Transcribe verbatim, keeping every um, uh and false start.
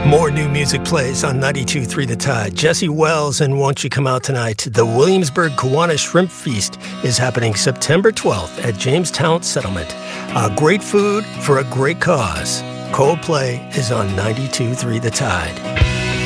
More new music plays on ninety-two point three The Tide. Jesse Wells and Won't You Come Out Tonight? The Williamsburg Kiwanis Shrimp Feast is happening September twelfth at Jamestown Settlement. Uh, great food for a great cause. Coldplay is on ninety-two point three The Tide.